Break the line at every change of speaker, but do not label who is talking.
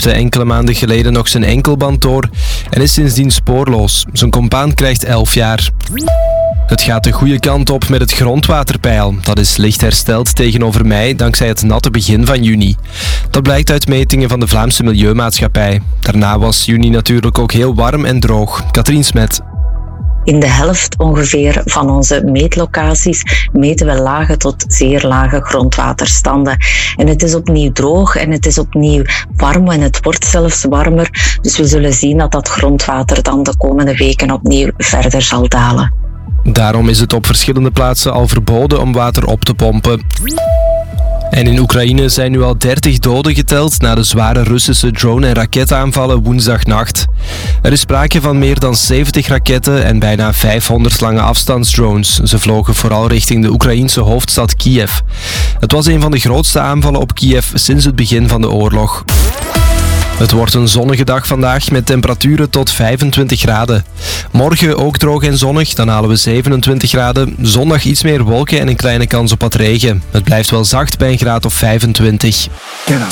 knipte enkele maanden geleden nog zijn enkelband door en is sindsdien spoorloos. Zijn compaan krijgt 11 jaar. Het gaat de goede kant op met het grondwaterpeil. Dat is licht hersteld tegenover mei dankzij het natte begin van juni. Dat blijkt uit metingen van de Vlaamse Milieumaatschappij. Daarna was juni natuurlijk ook heel warm en droog. Katrien Smet.
In de helft ongeveer van onze meetlocaties meten we lage tot zeer lage grondwaterstanden. En het is opnieuw droog en het is opnieuw warm en het wordt zelfs warmer. Dus we zullen zien dat dat grondwater dan de komende weken opnieuw verder zal dalen.
Daarom is het op verschillende plaatsen al verboden om water op te pompen. En in Oekraïne zijn nu al 30 doden geteld na de zware Russische drone- en raketaanvallen woensdagnacht. Er is sprake van meer dan 70 raketten en bijna 500 lange afstandsdrones. Ze vlogen vooral richting de Oekraïense hoofdstad Kiev. Het was een van de grootste aanvallen op Kiev sinds het begin van de oorlog. Het wordt een zonnige dag vandaag met temperaturen tot 25 graden. Morgen ook droog en zonnig, dan halen we 27 graden. Zondag iets meer wolken en een kleine kans op wat regen. Het blijft wel zacht bij een graad of 25.